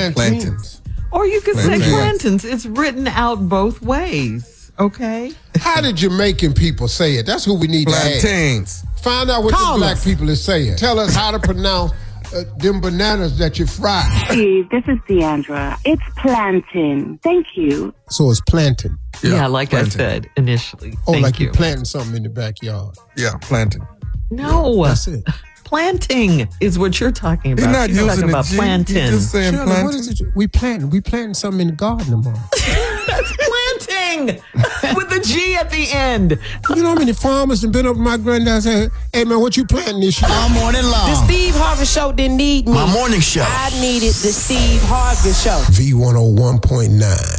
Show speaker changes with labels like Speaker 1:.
Speaker 1: Plantains.
Speaker 2: Or you could say plantains. It's written out both ways, okay?
Speaker 3: How did Jamaican people say it? That's who we need to ask.
Speaker 1: Plantains.
Speaker 3: Find out what the black people are saying. Tell us how to pronounce them bananas that you fry.
Speaker 4: Steve, this is Deandra. It's plantain. Thank you.
Speaker 3: So it's plantain.
Speaker 2: Yeah, like plantain. I said initially.
Speaker 3: Oh,
Speaker 2: Thank
Speaker 3: like
Speaker 2: you.
Speaker 3: you're planting something in the backyard.
Speaker 1: Yeah, plantain.
Speaker 2: No.
Speaker 3: That's it.
Speaker 2: Planting is what you're talking about.
Speaker 1: You're not
Speaker 2: You're
Speaker 1: using
Speaker 2: talking about plantain.
Speaker 1: You're just saying
Speaker 3: Shirley,
Speaker 1: plantain.
Speaker 3: what is it? We planting something in the garden tomorrow.
Speaker 2: That's planting with the G at the end.
Speaker 3: You know how many farmers have been up to my granddad and said, hey man, what you planting this year?
Speaker 5: All morning long.
Speaker 6: The Steve Harvey Show didn't need me.
Speaker 5: My morning show.
Speaker 6: I needed the Steve Harvey Show.
Speaker 3: V101.9.